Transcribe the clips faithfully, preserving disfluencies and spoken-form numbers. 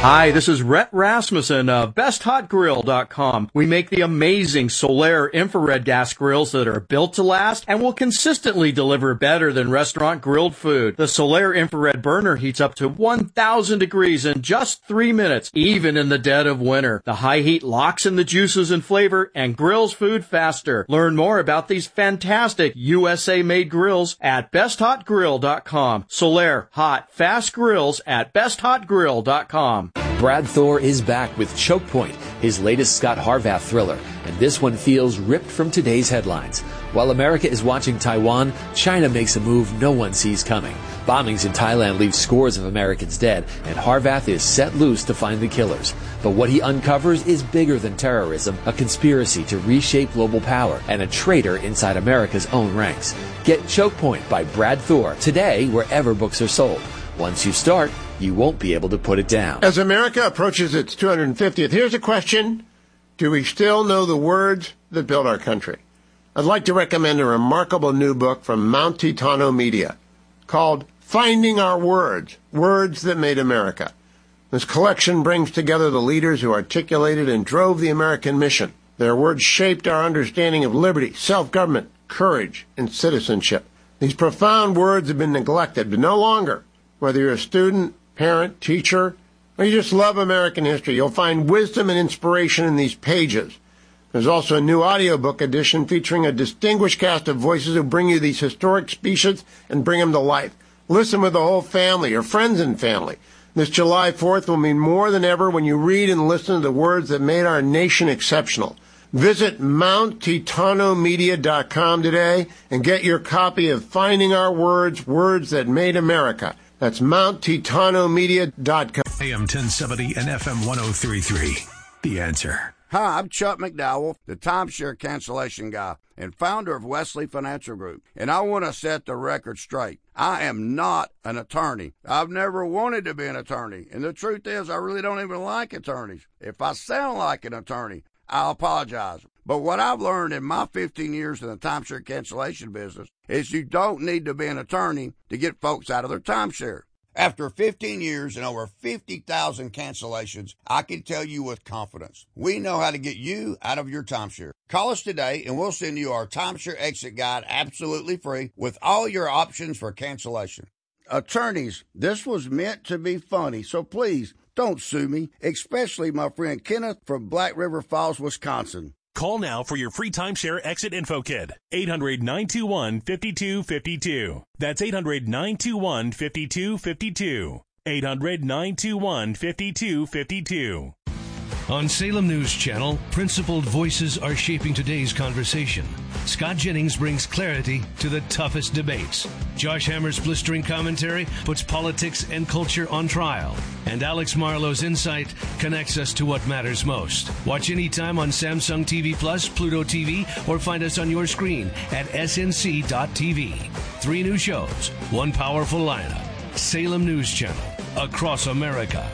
Hi, this is Rhett Rasmussen of best hot grill dot com. We make the amazing Solaire infrared gas grills that are built to last and will consistently deliver better than restaurant grilled food. The Solaire infrared burner heats up to one thousand degrees in just three minutes, even in the dead of winter. The high heat locks in the juices and flavor and grills food faster. Learn more about these fantastic U S A-made grills at best hot grill dot com. Solaire hot, fast grills at best hot grill dot com. Brad Thor is back with Choke Point, his latest Scott Harvath thriller, and this one feels ripped from today's headlines. While America is watching Taiwan, China makes a move no one sees coming. Bombings in Thailand leave scores of Americans dead, and Harvath is set loose to find the killers. But what he uncovers is bigger than terrorism, a conspiracy to reshape global power, and a traitor inside America's own ranks. Get Choke Point by Brad Thor today wherever books are sold. Once you start, you won't be able to put it down. As America approaches its two hundred fiftieth, here's a question. Do we still know the words that built our country? I'd like to recommend a remarkable new book from Mount Titano Media called Finding Our Words, Words That Made America. This collection brings together the leaders who articulated and drove the American mission. Their words shaped our understanding of liberty, self-government, courage, and citizenship. These profound words have been neglected, but no longer. Whether you're a student, parent, teacher, or you just love American history, you'll find wisdom and inspiration in these pages. There's also a new audiobook edition featuring a distinguished cast of voices who bring you these historic speeches and bring them to life. Listen with the whole family, your friends and family. This July fourth will mean more than ever when you read and listen to the words that made our nation exceptional. Visit Mount Titano Media dot com today and get your copy of Finding Our Words, Words That Made America. That's Mount Titano Media dot com. A M ten seventy and F M one oh three point three. The Answer. Hi, I'm Chuck McDowell, the timeshare cancellation guy and founder of Wesley Financial Group. And I want to set the record straight. I am not an attorney. I've never wanted to be an attorney. And the truth is, I really don't even like attorneys. If I sound like an attorney, I apologize. But what I've learned in my fifteen years in the timeshare cancellation business is you don't need to be an attorney to get folks out of their timeshare. After fifteen years and over fifty thousand cancellations, I can tell you with confidence, we know how to get you out of your timeshare. Call us today and we'll send you our timeshare exit guide absolutely free with all your options for cancellation. Attorneys, this was meant to be funny, so please don't sue me, especially my friend Kenneth from Black River Falls, Wisconsin. Call now for your free timeshare exit info kit. eight hundred, nine two one, five two five two. That's eight hundred, nine two one, five two five two. eight hundred, nine two one, five two five two. On Salem News Channel, principled voices are shaping today's conversation. Scott Jennings brings clarity to the toughest debates. Josh Hammer's blistering commentary puts politics and culture on trial. And Alex Marlowe's insight connects us to what matters most. Watch anytime on Samsung T V Plus, Pluto T V, or find us on your screen at S N C dot T V. Three new shows, one powerful lineup. Salem News Channel, across America.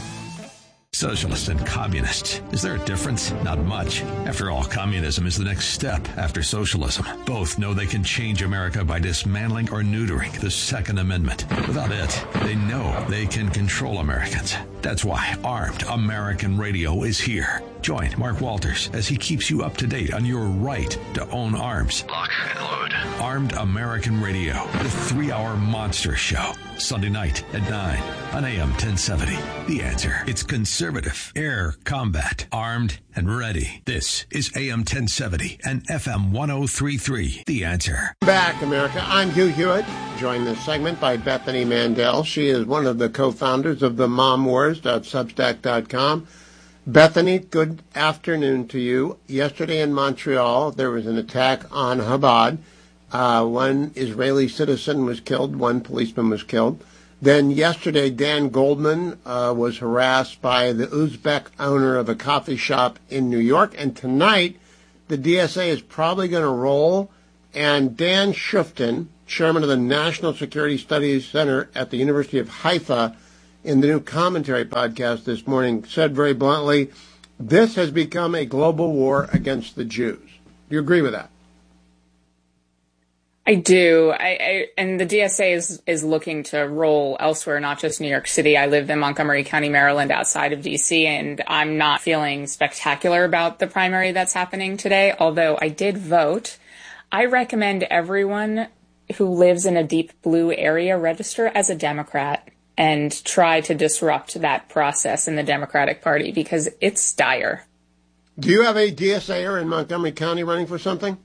Socialist and communist. Is there a difference? Not much. After all, communism is the next step after socialism. Both know they can change America by dismantling or neutering the Second Amendment. Without it, they know they can control Americans. That's why Armed American Radio is here. Join Mark Walters as he keeps you up to date on your right to own arms. Lock and load. Armed American Radio, the three-hour monster show. Sunday night at nine on A M ten seventy. The Answer. It's conservative, air combat, armed and ready. This is A M ten seventy and F M one oh three point three. The Answer. Back, America. I'm Hugh Hewitt. Joined this segment by Bethany Mandel. She is one of the co-founders of the mom wars dot substack dot com. Bethany, good afternoon to you. Yesterday in Montreal, there was an attack on Chabad. Uh, one Israeli citizen was killed. One policeman was killed. Then yesterday, Dan Goldman uh, was harassed by the Uzbek owner of a coffee shop in New York. And tonight, the D S A is probably going to roll. And Dan Shuftin, chairman of the National Security Studies Center at the University of Haifa, in the new commentary podcast this morning, said very bluntly, this has become a global war against the Jews. Do you agree with that? I do. I, I and the D S A is is looking to roll elsewhere, not just New York City. I live in Montgomery County, Maryland, outside of D C, and I'm not feeling spectacular about the primary that's happening today, although I did vote. I recommend everyone who lives in a deep blue area register as a Democrat and try to disrupt that process in the Democratic Party because it's dire. Do you have a D S A-er in Montgomery County running for something?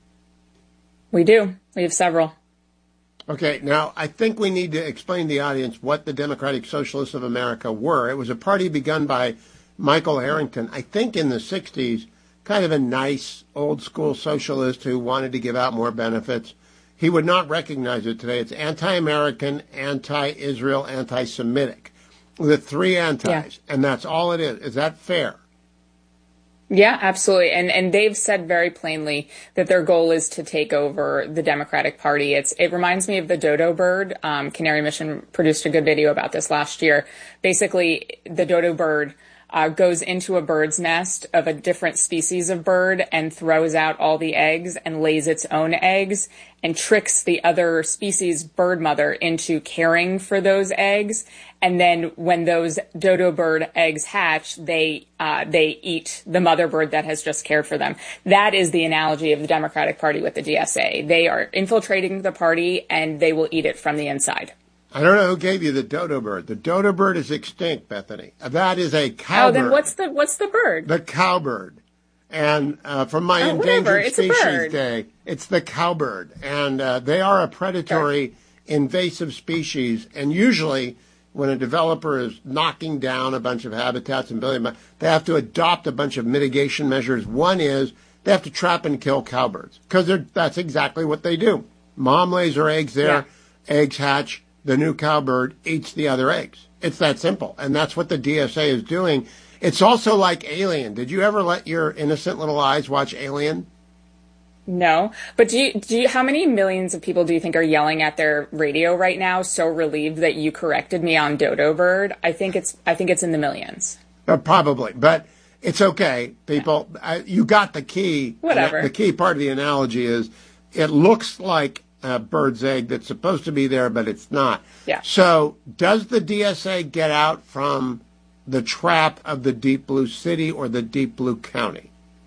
We do. We have several. Okay, now I think we need to explain to the audience what the Democratic Socialists of America were. It was a party begun by Michael Harrington, I think in the sixties, kind of a nice old-school socialist who wanted to give out more benefits. He would not recognize it today. It's anti-American, anti-Israel, anti-Semitic. The three antis, yeah. And that's all it is. Is that fair? Yeah, absolutely. And and they've said very plainly that their goal is to take over the Democratic Party. It's It reminds me of the dodo bird. Um, Canary Mission produced a good video about this last year. Basically, the dodo bird uh, goes into a bird's nest of a different species of bird and throws out all the eggs and lays its own eggs and tricks the other species bird mother into caring for those eggs. And then when those dodo bird eggs hatch, they uh, they eat the mother bird that has just cared for them. That is the analogy of the Democratic Party with the D S A. They are infiltrating the party, and they will eat it from the inside. I don't know who gave you the dodo bird. The dodo bird is extinct, Bethany. That is a cowbird. Oh, then what's the what's the bird? The cowbird. And uh, from my oh, Endangered it's Species Day, it's the cowbird. And uh, they are a predatory, sure. invasive species, and usually when a developer is knocking down a bunch of habitats and building them, they have to adopt a bunch of mitigation measures. One is they have to trap and kill cowbirds because that's exactly what they do. Mom lays her eggs there, yeah. eggs hatch, the new cowbird eats the other eggs. It's that simple, and that's what the D S A is doing. It's also like Alien. Did you ever let your innocent little eyes watch Alien? No, but do you, do you, how many millions of people do you think are yelling at their radio right now, so relieved that you corrected me on dodo bird? I think it's, I think it's in the millions. Uh, probably, but it's okay, people. Yeah. I, you got the key. Whatever. The key part of the analogy is it looks like a bird's egg that's supposed to be there, but it's not. Yeah. So does the D S A get out from the trap of the deep blue city or the deep blue county?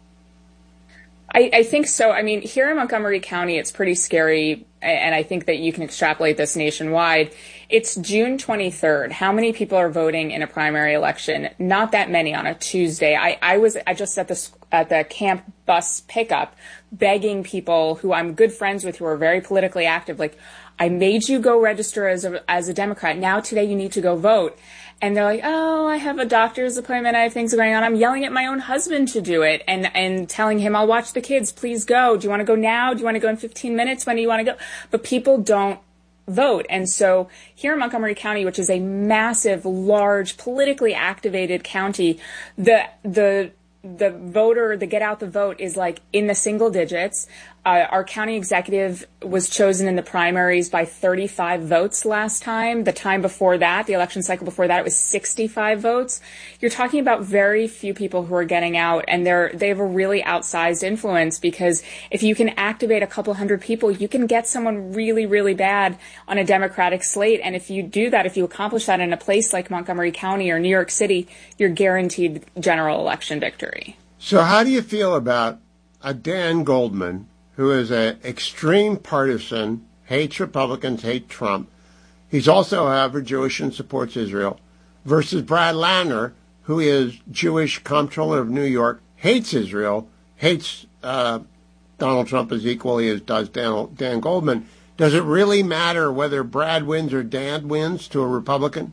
I, I think so. I mean, here in Montgomery County, it's pretty scary, and I think that you can extrapolate this nationwide. It's June twenty-third. How many people are voting in a primary election? Not that many on a Tuesday. I, I was I just at the at the camp bus pickup, begging people who I'm good friends with who are very politically active, like, I made you go register as a as a Democrat. Now today you need to go vote. And they're like, oh, I have a doctor's appointment. I have things going on. I'm yelling at my own husband to do it and, and telling him, I'll watch the kids. Please go. Do you want to go now? Do you want to go in fifteen minutes? When do you want to go? But people don't vote. And so here in Montgomery County, which is a massive, large, politically activated county, the the the voter, the get out the vote is like in the single digits. Uh, our county executive was chosen in the primaries by thirty-five votes last time. The time before that, the election cycle before that, it was sixty-five votes. You're talking about very few people who are getting out, and they're, they have a really outsized influence because if you can activate a couple hundred people, you can get someone really, really bad on a Democratic slate. And if you do that, if you accomplish that in a place like Montgomery County or New York City, you're guaranteed general election victory. So how do you feel about a Dan Goldman, who is an extreme partisan, hates Republicans, hates Trump? He's also, however, Jewish and supports Israel, versus Brad Landner, who is Jewish, comptroller of New York, hates Israel, hates uh, Donald Trump as equally as does Dan, Dan Goldman. Does it really matter whether Brad wins or Dan wins to a Republican?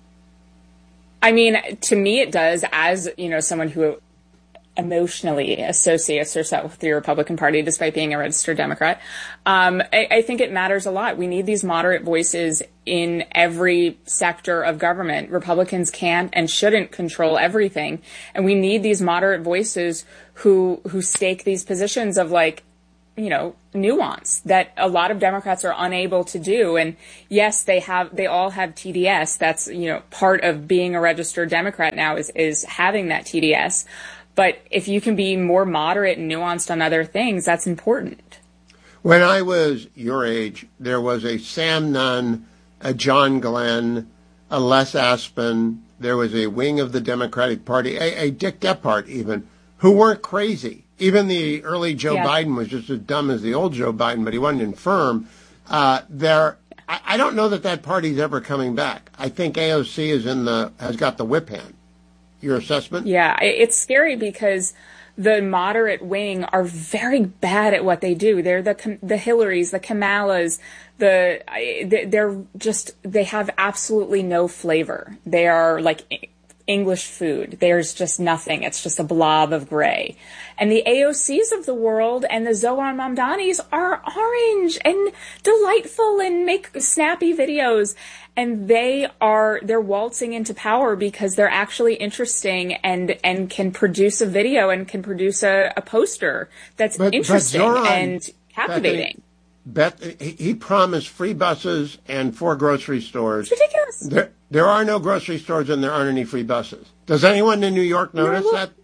I mean, to me it does, as, you know, someone who emotionally associates herself with the Republican Party, despite being a registered Democrat. Um, I, I think it matters a lot. We need these moderate voices in every sector of government. Republicans can't and shouldn't control everything. And we need these moderate voices who, who stake these positions of, like, you know, nuance that a lot of Democrats are unable to do. And yes, they have, they all have T D S. That's, you know, part of being a registered Democrat now is, is having that T D S. But if you can be more moderate and nuanced on other things, that's important. When I was your age, there was a Sam Nunn, a John Glenn, a Les Aspin. There was a wing of the Democratic Party, a, a Dick Gephardt even, who weren't crazy. Even the early Joe yeah. Biden was just as dumb as the old Joe Biden, but he wasn't infirm. Uh, there, I, I don't know that that party's ever coming back. I think A O C is in the has got the whip hand. Your assessment? Yeah, it's scary because the moderate wing are very bad at what they do. They're the the Hillarys, the Kamalas, the they're just they have absolutely no flavor. They are like English food. There's just nothing. It's just a blob of gray. And the A O Cs of the world and the Zohar Mamdanis are orange and delightful and make snappy videos. And they are, they're waltzing into power because they're actually interesting and, and can produce a video and can produce a, a poster that's but, interesting but Zoran, and captivating. Beth, he promised free buses and four grocery stores. It's ridiculous. There, there are no grocery stores and there aren't any free buses. Does anyone in New York notice no, that?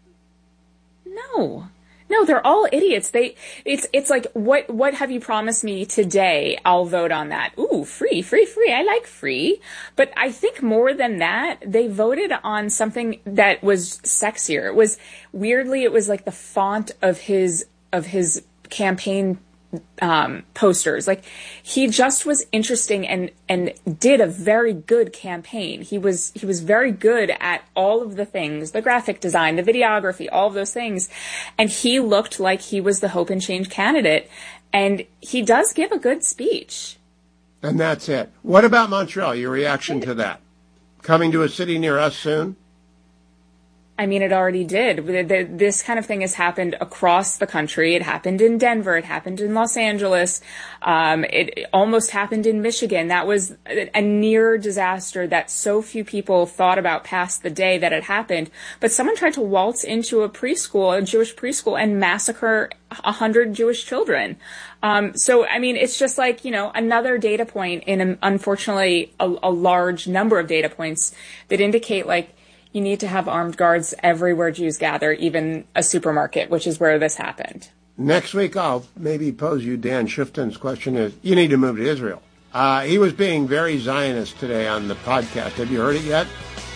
No. No, they're all idiots. They, it's, it's like, what, what have you promised me today? I'll vote on that. Ooh, free, free, free. I like free. But I think more than that, they voted on something that was sexier. It was, weirdly, it was like the font of his, of his campaign um, posters. Like, he just was interesting and, and did a very good campaign. He was, he was very good at all of the things, the graphic design, the videography, all of those things. And he looked like he was the Hope and Change candidate. And he does give a good speech. And that's it. What about Montreal? Your reaction to that? Coming to a city near us soon? I mean, it already did. This kind of thing has happened across the country. It happened in Denver. It happened in Los Angeles. Um, it almost happened in Michigan. That was a near disaster that so few people thought about past the day that it happened. But someone tried to waltz into a preschool, a Jewish preschool, and massacre a hundred Jewish children. Um, so, I mean, it's just like, you know, another data point in, a, unfortunately, a, a large number of data points that indicate, like, you need to have armed guards everywhere Jews gather, even a supermarket, which is where this happened. Next week, I'll maybe pose you Dan Shifton's question is, you need to move to Israel. Uh, he was being very Zionist today on the podcast. Have you heard it yet?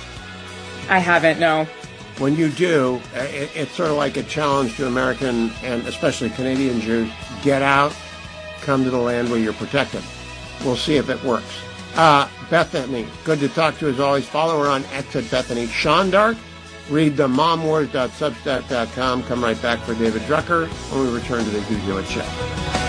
I haven't, no. When you do, it, it's sort of like a challenge to American and especially Canadian Jews. Get out, come to the land where you're protected. We'll see if it works. Uh, Bethany, good to talk to as always. Follow her on X at Bethany Shondark. Read the mom wars dot substack dot com. Come right back for David Drucker when we return to the Hugh Hewitt Show.